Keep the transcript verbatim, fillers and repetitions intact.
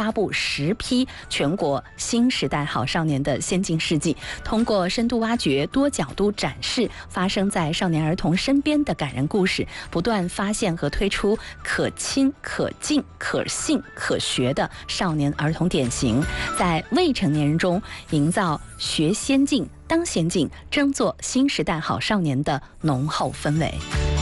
发布十批全国新时代好少年的先进事迹，通过深度挖掘、多角度展示发生在少年儿童身边的感人故事，不断发现和推出可亲、可敬、可信、可学的少年儿童典型，在未成年人中营造学先进、当先进、争做新时代好少年的浓厚氛围。